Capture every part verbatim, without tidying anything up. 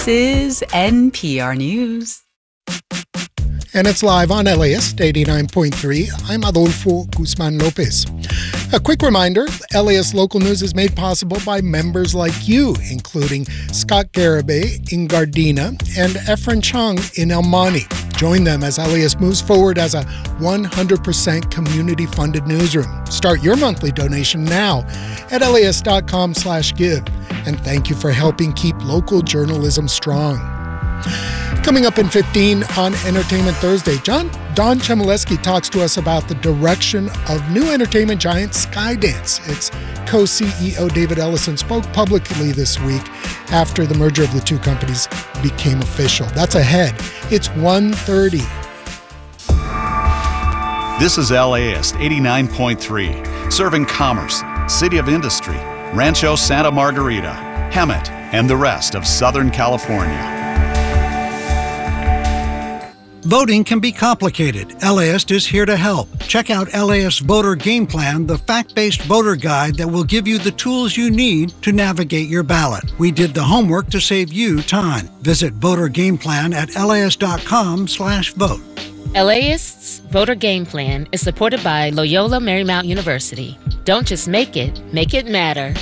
This is N P R News. And it's live on L A S eighty-nine point three. I'm Adolfo Guzman Lopez. A quick reminder, L A S Local News is made possible by members like you, including Scott Garibay in Gardena and Efren Chung in El Monte. Join them as L A S moves forward as a one hundred percent community-funded newsroom. Start your monthly donation now at las.com slash give. And thank you for helping keep local journalism strong. Coming up in fifteen on Entertainment Thursday, John Don Chmielewski talks to us about the direction of new entertainment giant Skydance. Its co-C E O David Ellison spoke publicly this week after the merger of the two companies became official. That's ahead. It's one thirty. This is L A S eighty-nine point three, serving Commerce, City of Industry, Rancho Santa Margarita, Hemet, and the rest of Southern California. Voting can be complicated. LAist is here to help. Check out LAist Voter Game Plan, the fact-based voter guide that will give you the tools you need to navigate your ballot. We did the homework to save you time. Visit Voter Game Plan at laist.com slash vote. LAist's Voter Game Plan is supported by Loyola Marymount University. Don't just make it, make it matter.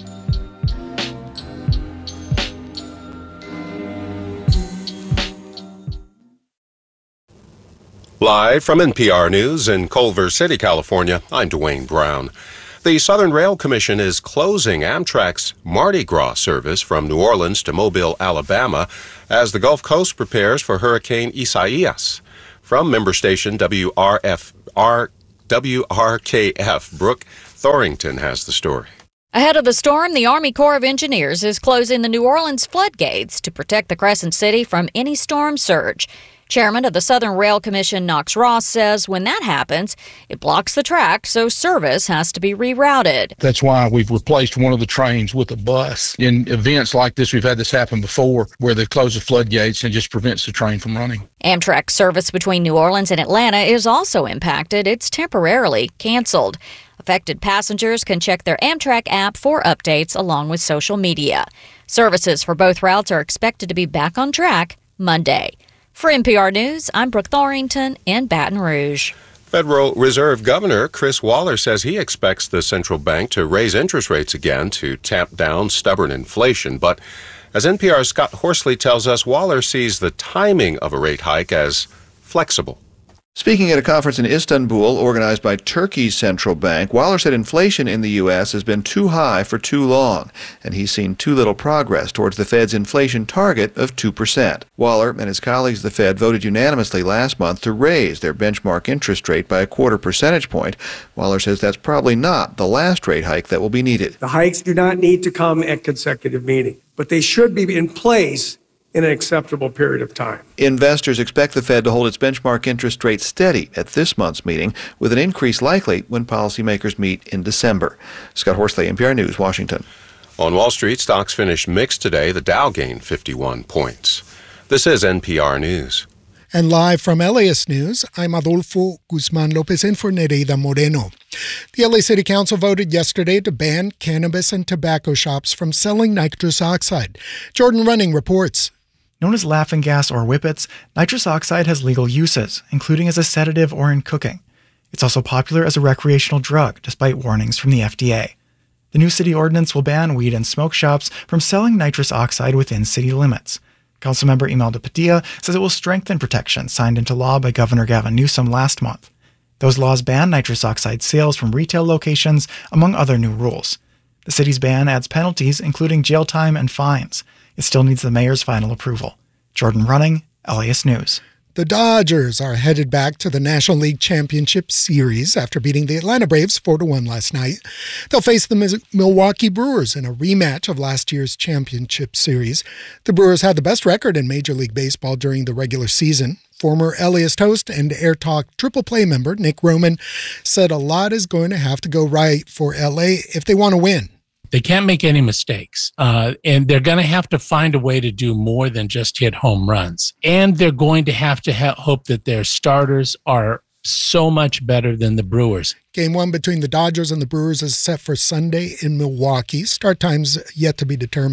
Live from N P R News in Culver City, California, I'm Dwayne Brown. The Southern Rail Commission is closing Amtrak's Mardi Gras service from New Orleans to Mobile, Alabama, as the Gulf Coast prepares for Hurricane Isaias. From member station W R F R W R K F, Brooke Thorington has the story. Ahead of the storm, the Army Corps of Engineers is closing the New Orleans floodgates to protect the Crescent City from any storm surge. Chairman of the Southern Rail Commission, Knox Ross, says when that happens, it blocks the track, so service has to be rerouted. That's why we've replaced one of the trains with a bus. In events like this, we've had this happen before, where they close the floodgates and just prevents the train from running. Amtrak service between New Orleans and Atlanta is also impacted. It's temporarily canceled. Affected passengers can check their Amtrak app for updates along with social media. Services for both routes are expected to be back on track Monday. For N P R News, I'm Brooke Thorington in Baton Rouge. Federal Reserve Governor Chris Waller says he expects the central bank to raise interest rates again to tamp down stubborn inflation. But as N P R's Scott Horsley tells us, Waller sees the timing of a rate hike as flexible. Speaking at a conference in Istanbul organized by Turkey's central bank, Waller said inflation in the U S has been too high for too long, and he's seen too little progress towards the Fed's inflation target of two percent. Waller and his colleagues at the Fed voted unanimously last month to raise their benchmark interest rate by a quarter percentage point. Waller says that's probably not the last rate hike that will be needed. The hikes do not need to come at consecutive meetings, but they should be in place in an acceptable period of time. Investors expect the Fed to hold its benchmark interest rate steady at this month's meeting, with an increase likely when policymakers meet in December. Scott Horsley, N P R News, Washington. On Wall Street, stocks finished mixed today. The Dow gained fifty-one points. This is N P R News. And live from L A S News, I'm Adolfo Guzman Lopez in for Nereida Moreno. The L A City Council voted yesterday to ban cannabis and tobacco shops from selling nitrous oxide. Jordan Running reports. Known as laughing gas or whippets, nitrous oxide has legal uses, including as a sedative or in cooking. It's also popular as a recreational drug, despite warnings from the F D A. The new city ordinance will ban weed and smoke shops from selling nitrous oxide within city limits. Councilmember Imelda Padilla says it will strengthen protections signed into law by Governor Gavin Newsom last month. Those laws ban nitrous oxide sales from retail locations, among other new rules. The city's ban adds penalties, including jail time and fines. It still needs the mayor's final approval. Jordan Running, L A S News. The Dodgers are headed back to the National League Championship Series after beating the Atlanta Braves four to one last night. They'll face the Milwaukee Brewers in a rematch of last year's championship series. The Brewers had the best record in Major League Baseball during the regular season. Former LAist host and Air Talk Triple Play member Nick Roman said a lot is going to have to go right for L A if they want to win. They can't make any mistakes, uh, and they're going to have to find a way to do more than just hit home runs. And they're going to have to ha- hope that their starters are so much better than the Brewers. Game one between the Dodgers and the Brewers is set for Sunday in Milwaukee. Start times yet to be determined.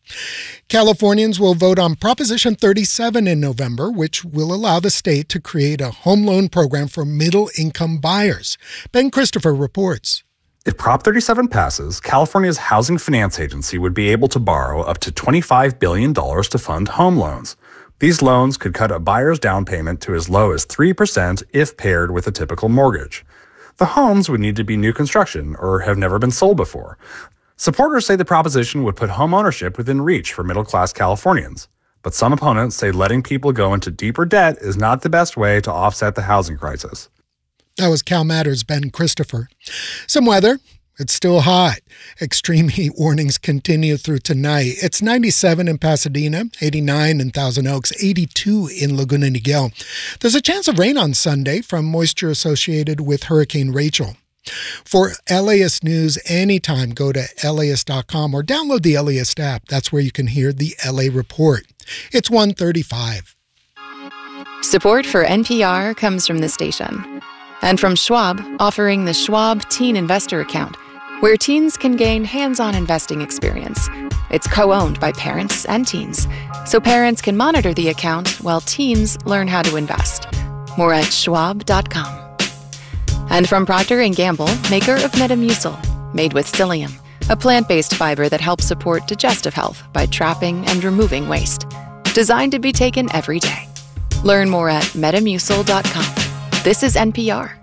Californians will vote on Proposition thirty-seven in November, which will allow the state to create a home loan program for middle-income buyers. Ben Christopher reports. If Prop thirty-seven passes, California's Housing Finance Agency would be able to borrow up to twenty-five billion dollars to fund home loans. These loans could cut a buyer's down payment to as low as three percent if paired with a typical mortgage. The homes would need to be new construction or have never been sold before. Supporters say the proposition would put home ownership within reach for middle-class Californians. But some opponents say letting people go into deeper debt is not the best way to offset the housing crisis. That was Cal Matters' Ben Christopher. Some weather. It's still hot. Extreme heat warnings continue through tonight. It's ninety-seven in Pasadena, eighty-nine in Thousand Oaks, eighty-two in Laguna Niguel. There's a chance of rain on Sunday from moisture associated with Hurricane Rachel. For L A S News anytime, go to L A S dot com or download the L A S app. That's where you can hear the L A Report. It's one thirty-five. Support for N P R comes from the station and from Schwab, offering the Schwab Teen Investor Account, where teens can gain hands-on investing experience. It's co-owned by parents and teens, so parents can monitor the account while teens learn how to invest. More at schwab dot com. And from Procter and Gamble, maker of Metamucil, made with psyllium, a plant-based fiber that helps support digestive health by trapping and removing waste. Designed to be taken every day. Learn more at metamucil dot com. This is N P R.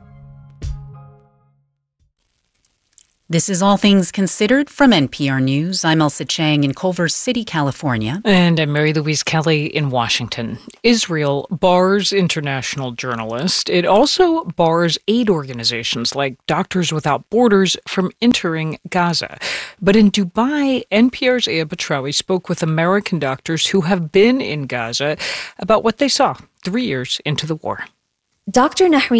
This is All Things Considered from N P R News. I'm Elsa Chang in Culver City, California. And I'm Mary Louise Kelly in Washington. Israel bars international journalists. It also bars aid organizations like Doctors Without Borders from entering Gaza. But in Dubai, N P R's Aya Batrawi spoke with American doctors who have been in Gaza about what they saw three years into the war. Doctor Nahri